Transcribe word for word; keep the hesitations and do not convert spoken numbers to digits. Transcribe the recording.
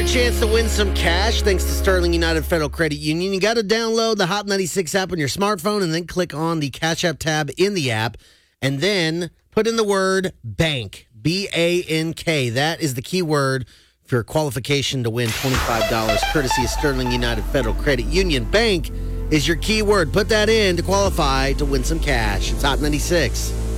chance to win some cash thanks to Sterling United Federal Credit Union. You got to download the Hot ninety-six app on your smartphone and then click on the Cash App tab in the app and then put in the word bank, B A N K. That is the key word for your qualification to win twenty-five dollars courtesy of Sterling United Federal Credit Union. Bank is your key word. Put that in to qualify to win some cash. It's Hot ninety-six.